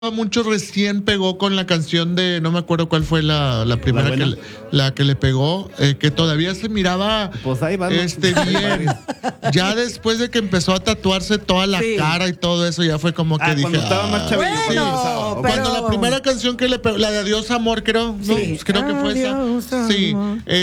mucho recién pegó con la canción de, no me acuerdo cuál fue la primera la que le pegó, que todavía se miraba pues ahí va, ¿no? bien. Ya después de que empezó a tatuarse toda la cara y todo eso, ya fue como que dije. Cuando estaba más chavillo. Bueno, sí. Cuando la primera canción que le pegó, la de Adiós Amor, creo, ¿no? Sí. Creo que fue esa. Sí,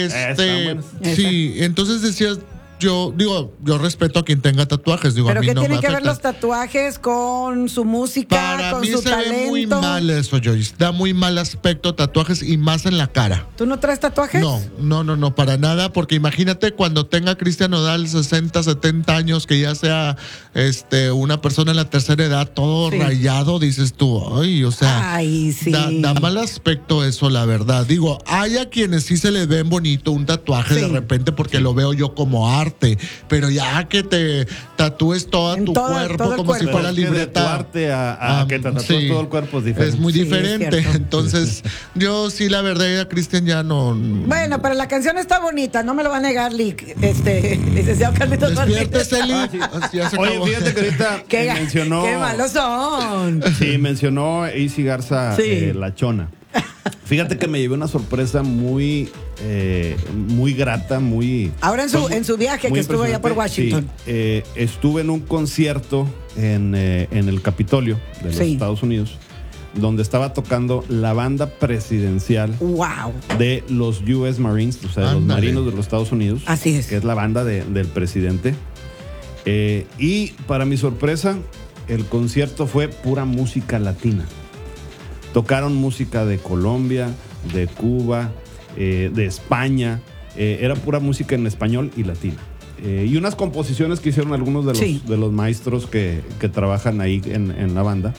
sí, entonces decías. Yo respeto a quien tenga tatuajes. Digo, ¿pero a mí qué no tienen me que ver afecta. los tatuajes con su música, Para con mí su se talento? ve muy mal eso, Joyce. Da muy mal aspecto tatuajes y más en la cara. ¿Tú no traes tatuajes? No, para nada, porque imagínate cuando tenga Cristian Nodal 60, 70 años, que ya sea una persona en la tercera edad, todo rayado, dices tú, ay, o sea, ay, sí. da mal aspecto eso, la verdad. Digo, hay a quienes sí se les ven bonito un tatuaje de repente porque lo veo yo como arte, pero ya que te tatúes todo tu cuerpo como si fuera libreta. A que te tatúes todo el cuerpo es diferente. Es muy diferente. Es Entonces, yo sí, la verdad, a Cristian ya no. Bueno, pero la canción está bonita, no me lo va a negar, licenciado Carlitos Despiértese, Martínez. Oye, fíjate que ahorita mencionó. ¡Qué malos son! Sí, mencionó Izzy Garza, La Chona. Fíjate que me llevé una sorpresa muy grata, muy. Ahora en su viaje que estuvo allá por Washington. Sí, estuve en un concierto en el Capitolio de los Estados Unidos, donde estaba tocando la banda presidencial de los US Marines, o sea, de los marinos de los Estados Unidos. Así es. Que es la banda del presidente. Y para mi sorpresa, el concierto fue pura música latina. Tocaron música de Colombia, de Cuba, de España. Era pura música en español y latina. Y unas composiciones que hicieron algunos de los maestros que trabajan ahí en la banda.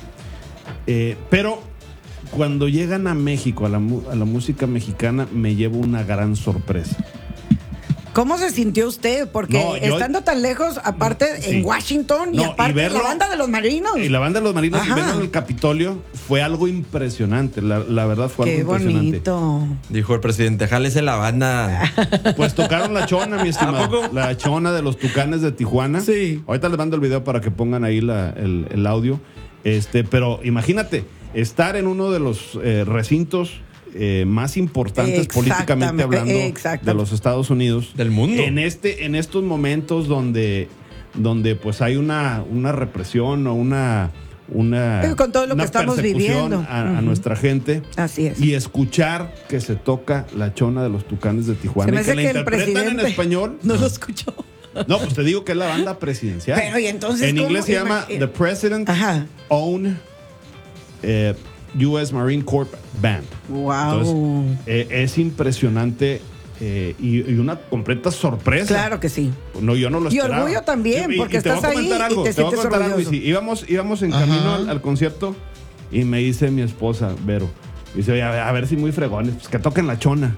Pero cuando llegan a México, a la música mexicana, me llevo una gran sorpresa. ¿Cómo se sintió usted? Porque estando tan lejos, aparte en Washington y aparte la banda de los marinos. Y la banda de los marinos y verlo en el Capitolio fue algo impresionante. La verdad fue algo impresionante. Qué bonito. Dijo el presidente, jálese la banda. Pues tocaron La Chona, mi estimado. La Chona de los Tucanes de Tijuana. Sí. Ahorita les mando el video para que pongan ahí el audio. Pero imagínate, estar en uno de los recintos más importantes políticamente hablando de los Estados Unidos, del mundo, en estos momentos donde pues hay una represión o una con todo lo que estamos viviendo a nuestra gente. Así es. Y escuchar que se toca La Chona de los Tucanes de Tijuana, se me y que la interpretan en español. No lo escuchó. No, pues te digo que es la banda presidencial. Pero y entonces en inglés se llama The President Own US Marine Corps Band. Wow. Entonces, es impresionante y una completa sorpresa. Claro que sí. No, yo no lo esperaba. Y orgullo también, porque estás ahí y te sientes orgulloso. Íbamos en camino al concierto y me dice mi esposa, Vero, dice, oye, a ver si muy fregones, pues que toquen La Chona.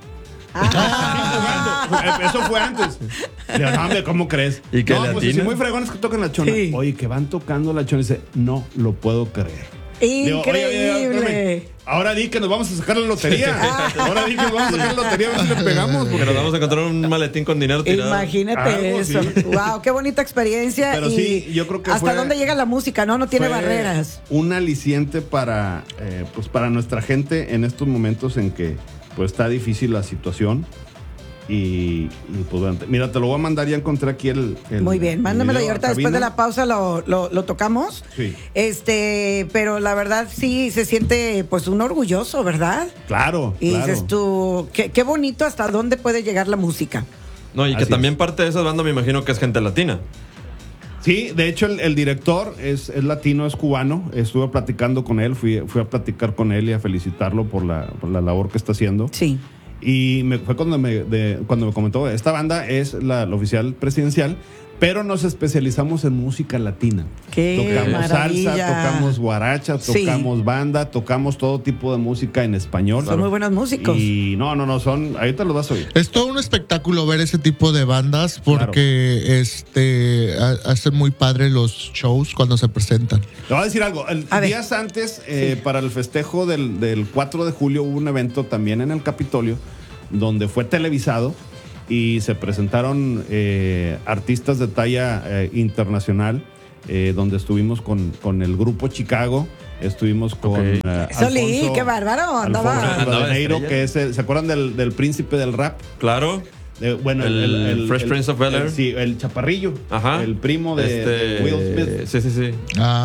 Eso fue antes. Le digo, no, hombre, ¿cómo crees? ¿Y que pues si muy fregones que toquen La Chona. Sí. Oye, que van tocando La Chona. Dice, no lo puedo creer. Increíble. Digo, oye, ahora di que nos vamos a sacar la lotería. Ahora di que nos vamos a sacar la lotería a ver si le pegamos. Porque nos vamos a encontrar un maletín con dinero tirado. Imagínate eso. Sí. Wow, qué bonita experiencia. Pero sí, yo creo que hasta dónde llega la música, ¿no? No tiene barreras. Un aliciente para nuestra gente en estos momentos en que pues está difícil la situación. Y pues bueno, mira, te lo voy a mandar, ya encontré aquí el muy bien, mándamelo y ahorita después de la pausa lo tocamos. Sí. Pero la verdad sí se siente pues un orgulloso, ¿verdad? Claro. Y dices tú, qué bonito hasta dónde puede llegar la música. No, y que también parte de esas bandas me imagino que es gente latina. Sí, de hecho el director es latino, es cubano. Estuve platicando con él, fui a platicar con él y a felicitarlo por la labor que está haciendo. Sí. Y fue cuando me comentó, esta banda es la oficial presidencial, pero nos especializamos en música latina. Tocamos salsa, tocamos guaracha, tocamos banda, tocamos todo tipo de música en español. Son muy buenos músicos. Y no, son, ahorita los vas a oír. Es todo un espectáculo ver ese tipo de bandas porque hacen muy padre los shows cuando se presentan. Te voy a decir algo, días antes, para el festejo del 4 de julio hubo un evento también en el Capitolio, donde fue televisado y se presentaron artistas de talla internacional, donde estuvimos con el grupo Chicago, Estuvimos con Alfonso, qué bárbaro, andaba Rivadeneiro, que es ¿se acuerdan del príncipe del rap? Claro. El Fresh Prince of Bel-Air. Sí, el chaparrillo. Ajá. El primo de Will Smith. Sí.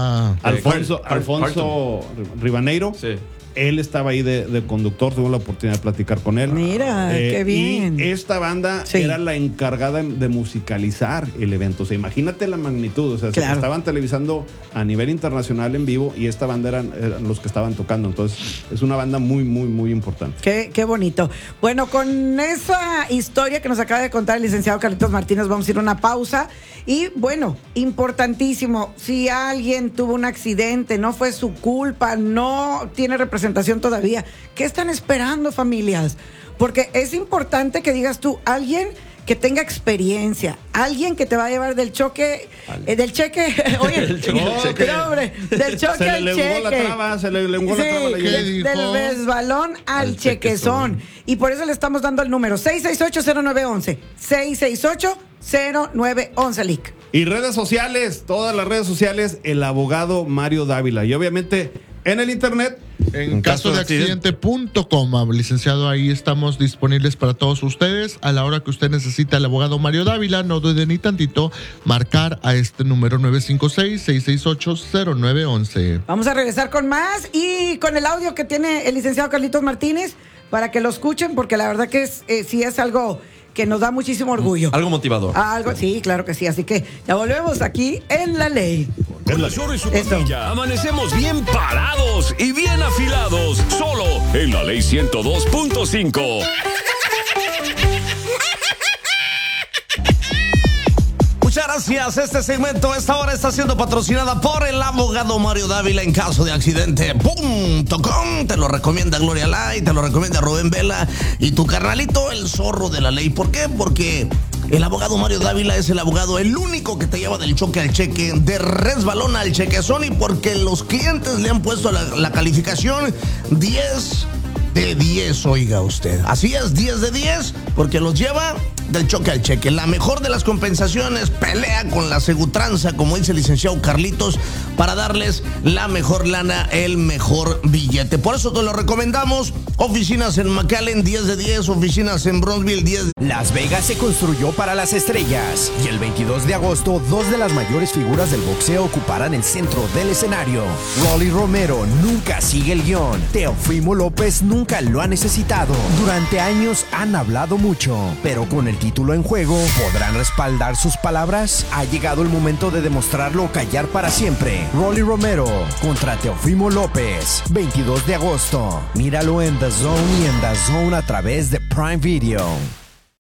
Alfonso Rivadeneiro. Sí. Él estaba ahí de conductor, tuve la oportunidad de platicar con él. Mira, qué bien. Y esta banda era la encargada de musicalizar el evento. O sea, imagínate la magnitud. O sea, se estaban televisando a nivel internacional en vivo y esta banda eran los que estaban tocando. Entonces, es una banda muy, muy, muy importante. Qué bonito. Bueno, con esa historia que nos acaba de contar el licenciado Carlitos Martínez, vamos a ir a una pausa. Y bueno, importantísimo, si alguien tuvo un accidente, no fue su culpa, no tiene representación todavía, ¿qué están esperando, familias? Porque es importante que digas tú, alguien que tenga experiencia, alguien que te va a llevar del choque, del cheque, oye, del choque al cheque. Se le lenguó la traba. Del resbalón al chequezón. Y por eso le estamos dando el número 668-0911. 668-0911, Lic. Y redes sociales, todas las redes sociales, el abogado Mario Dávila. Y obviamente en el internet, en casodeaccidente.com, licenciado, ahí estamos disponibles para todos ustedes. A la hora que usted necesita al abogado Mario Dávila, no dude ni tantito marcar a este número 956-668-0911. Vamos a regresar con más y con el audio que tiene el licenciado Carlitos Martínez para que lo escuchen, porque la verdad que sí es algo que nos da muchísimo orgullo. Algo motivador. Sí, claro que sí. Así que ya volvemos aquí en La Ley. Con la Zorro y su pandilla, amanecemos bien parados y bien afilados, solo en La Ley 102.5. Muchas gracias. Este segmento a esta hora está siendo patrocinada por el abogado Mario Dávila en caso de accidente.com. Te lo recomienda Gloria Lai, te lo recomienda Rubén Vela y tu carnalito, el Zorro de La Ley. ¿Por qué? Porque el abogado Mario Dávila es el abogado, el único que te lleva del choque al cheque, de resbalón al chequezón, y porque los clientes le han puesto la calificación 10 de 10, oiga usted. Así es, 10 de 10, porque los lleva del choque al cheque. La mejor de las compensaciones, pelea con la segutranza, como dice el licenciado Carlitos, para darles la mejor lana, el mejor billete. Por eso te lo recomendamos. Oficinas en McAllen, 10 de 10. Oficinas en Bronzeville, 10. Las Vegas se construyó para las estrellas. Y el 22 de agosto, dos de las mayores figuras del boxeo ocuparán el centro del escenario. Rolly Romero nunca sigue el guión. Teofimo López nunca lo ha necesitado. Durante años han hablado mucho, pero con el título en juego, ¿podrán respaldar sus palabras? Ha llegado el momento de demostrarlo o callar para siempre. Rolly Romero contra Teofimo López, 22 de agosto. Míralo en The Zone y en The Zone a través de Prime Video.